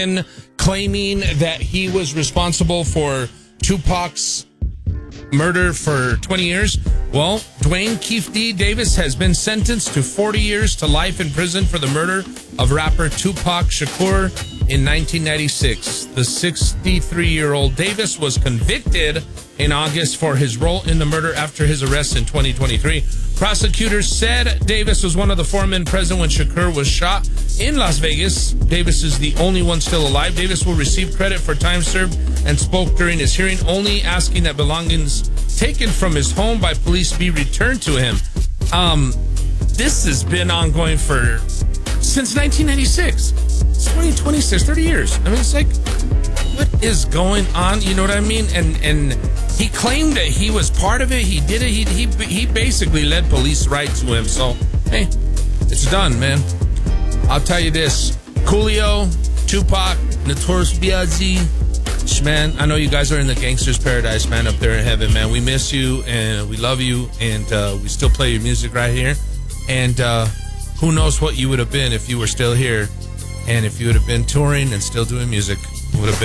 claiming that he was responsible for Tupac's murder for 20 years. Well, Dwayne Keefe D. Davis has been sentenced to 40 years to life in prison for the murder of rapper Tupac Shakur in 1996. The 63-year-old Davis was convicted in August for his role in the murder after his arrest in 2023. Prosecutors said Davis was one of the 4 men present when Shakur was shot in Las Vegas. Davis is the only one still alive. Davis will receive credit for time served and spoke during his hearing, only asking that belongings taken from his home by police be returned to him. This has been ongoing since 1996. It's 2026, 30 years. I mean, it's like, what is going on? You know what I mean? And he claimed that he was part of it. He did it. He basically led police right to him. So, hey, it's done, man. I'll tell you this. Coolio, Tupac, Notorious B.I.G., man, I know you guys are in the gangster's paradise, man, up there in heaven, man. We miss you, and we love you, and we still play your music right here. And who knows what you would have been if you were still here, and if you would have been touring and still doing music, would have been